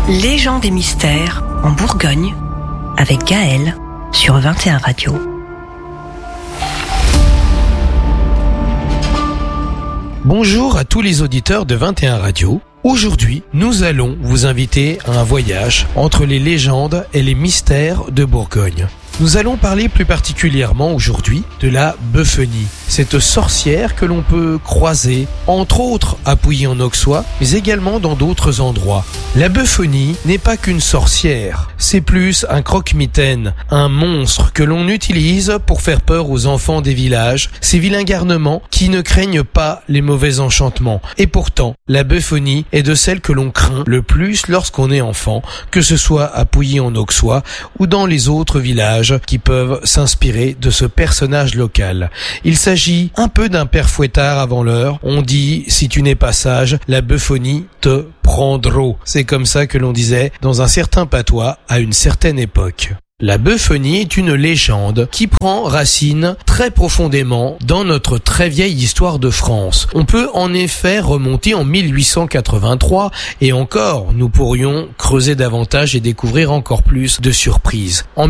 Légendes et mystères en Bourgogne avec Gaël sur 21 Radio. Bonjour à tous les auditeurs de 21 Radio. Aujourd'hui, nous allons vous inviter à un voyage entre les légendes et les mystères de Bourgogne. Nous allons parler plus particulièrement aujourd'hui de la Beufenie, cette sorcière que l'on peut croiser, entre autres à Pouilly-en-Auxois, mais également dans d'autres endroits. La Beufenie n'est pas qu'une sorcière, c'est plus un croque-mitaine, un monstre que l'on utilise pour faire peur aux enfants des villages, ces vilains garnements qui ne craignent pas les mauvais enchantements. Et pourtant, la Beufenie est de celles que l'on craint le plus lorsqu'on est enfant, que ce soit à Pouilly-en-Auxois ou dans les autres villages qui peuvent s'inspirer de ce personnage local. Il s'agit un peu d'un père Fouettard avant l'heure. On dit, si tu n'es pas sage, la Beufenie te prendra. C'est comme ça que l'on disait dans un certain patois à une certaine époque. La Beufenie est une légende qui prend racine très profondément dans notre très vieille histoire de France. On peut en effet remonter en 1883 et encore, nous pourrions creuser davantage et découvrir encore plus de surprises. En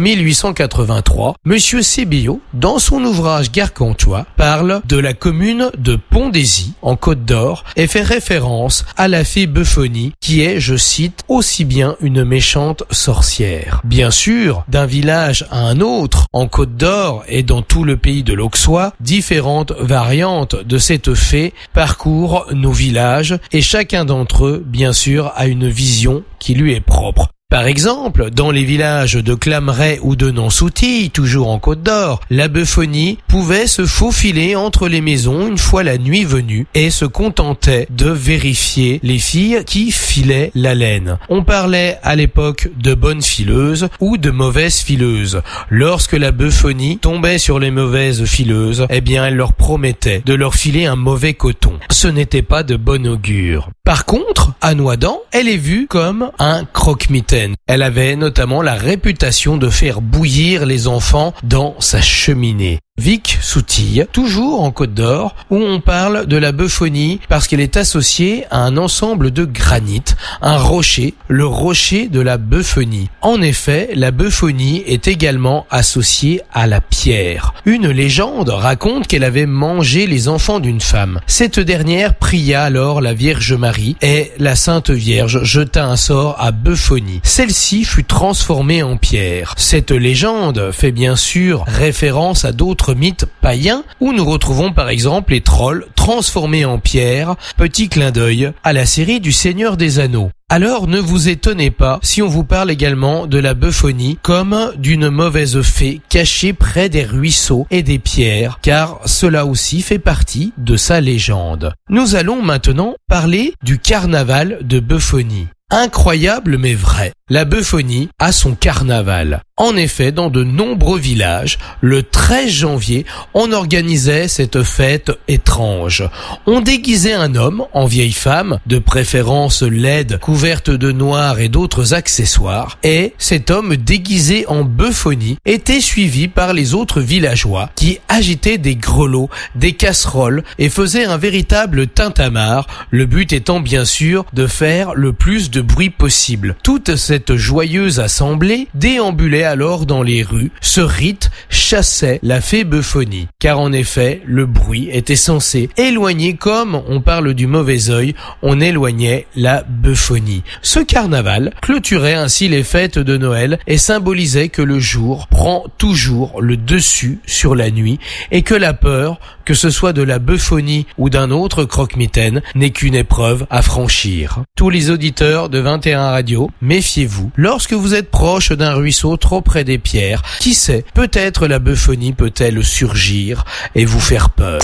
1883, Monsieur Sébillot, dans son ouvrage Gargantua, parle de la commune de Pondésy, en Côte d'Or, et fait référence à la fée Beufenie, qui est, je cite, aussi bien une méchante sorcière. Bien sûr, d'un village à un autre, en Côte d'Or et dans tout le pays de l'Auxois, différentes variantes de cette fée parcourent nos villages et chacun d'entre eux, bien sûr, a une vision qui lui est propre. Par exemple, dans les villages de Clameret ou de Nansouty, toujours en Côte d'Or, la Beufenie pouvait se faufiler entre les maisons une fois la nuit venue et se contentait de vérifier les filles qui filaient la laine. On parlait à l'époque de bonnes fileuses ou de mauvaises fileuses. Lorsque la Beufenie tombait sur les mauvaises fileuses, eh bien elle leur promettait de leur filer un mauvais coton. Ce n'était pas de bon augure. Par contre, à Noidans, elle est vue comme un croque-mitaine. Elle avait notamment la réputation de faire bouillir les enfants dans sa cheminée. Vic Soutille, toujours en Côte d'Or, où on parle de la Beufenie parce qu'elle est associée à un ensemble de granit, un rocher, le rocher de la Beufenie. En effet, la Beufenie est également associée à la pierre. Une légende raconte qu'elle avait mangé les enfants d'une femme. Cette dernière pria alors la Vierge Marie et la Sainte Vierge jeta un sort à Beufenie. Celle-ci fut transformée en pierre. Cette légende fait bien sûr référence à d'autres mythes païens où nous retrouvons par exemple les trolls transformés en pierre, petit clin d'œil à la série du Seigneur des Anneaux. Alors ne vous étonnez pas si on vous parle également de la Beufenie comme d'une mauvaise fée cachée près des ruisseaux et des pierres, car cela aussi fait partie de sa légende. Nous allons maintenant parler du carnaval de Beufenie. Incroyable mais vrai, la Beufenie a son carnaval. En effet, dans de nombreux villages, le 13 janvier, on organisait cette fête étrange. On déguisait un homme en vieille femme, de préférence laide, couverte de noir et d'autres accessoires, et cet homme déguisé en Beufenie était suivi par les autres villageois qui agitaient des grelots, des casseroles et faisaient un véritable tintamarre, le but étant bien sûr de faire le plus de bruit possible. Toute cette joyeuse assemblée déambulait alors dans les rues. Ce rite chassait la fée Beufenie, car en effet, le bruit était censé éloigner, comme on parle du mauvais œil, on éloignait la Beufenie. Ce carnaval clôturait ainsi les fêtes de Noël et symbolisait que le jour prend toujours le dessus sur la nuit et que la peur, que ce soit de la Beufenie ou d'un autre croque-mitaine, n'est qu'une épreuve à franchir. Tous les auditeurs de 21 Radio, méfiez-vous. Lorsque vous êtes proche d'un ruisseau trop près des pierres, qui sait, peut-être la Beufenie peut-elle surgir et vous faire peur.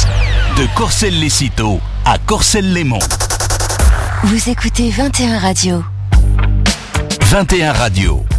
De Courcelles-les-Citeaux à Courcelles-les-Monts. Vous écoutez 21 Radio. 21 Radio.